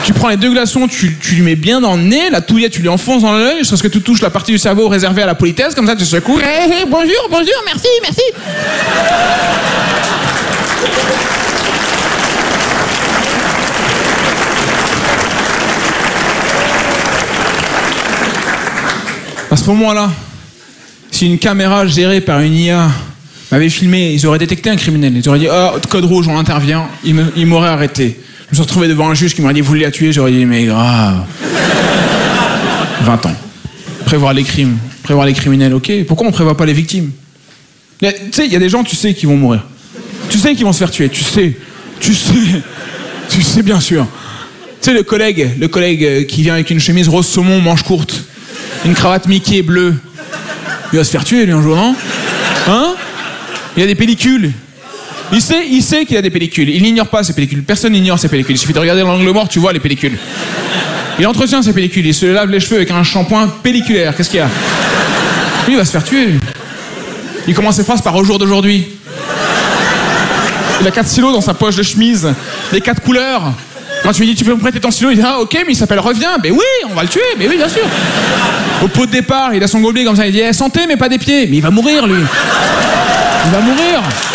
Tu prends les 2 glaçons, tu lui mets bien dans le nez, la touillette, tu lui enfonces dans l'œil, jusqu'à ce que tu touches la partie du cerveau réservée à la politesse, comme ça tu secoues. Hey, bonjour, merci. À ce moment-là, si une caméra gérée par une IA m'avait filmé, ils auraient détecté un criminel. Ils auraient dit « Oh, code rouge, on intervient ». Ils m'auraient arrêté. Je me suis retrouvé devant un juge qui m'aurait dit « Vous voulez la tuer ?» J'aurais dit « Mais grave ». 20 ans. Prévoir les crimes, prévoir les criminels, ok. Pourquoi on prévoit pas les victimes? Tu sais, il y a des gens, tu sais, qui vont mourir. Tu sais qu'ils vont se faire tuer, tu sais bien sûr. Tu sais, le collègue qui vient avec une chemise rose saumon, manche courte, une cravate Mickey bleue, il va se faire tuer, lui, un jour, non? Hein? Il a des pellicules. Il sait qu'il a des pellicules. Il n'ignore pas ces pellicules. Personne n'ignore ces pellicules. Il suffit de regarder l'angle mort, tu vois les pellicules. Il entretient ses pellicules. Il se lave les cheveux avec un shampoing pelliculaire. Qu'est-ce qu'il y a? Lui, il va se faire tuer. Il commence ses phrases par « au jour d'aujourd'hui ». Il a 4 stylos dans sa poche de chemise. Les 4 couleurs. Quand tu lui dis « tu peux me prêter ton stylo ?» Il dit « ah ok, mais il s'appelle Reviens ». « Mais oui, on va le tuer. Mais oui, bien sûr. » Au pot de départ, il a son gobelet comme ça. Il dit hey, « santé, mais pas des pieds ». Mais il va mourir, lui. Il va mourir.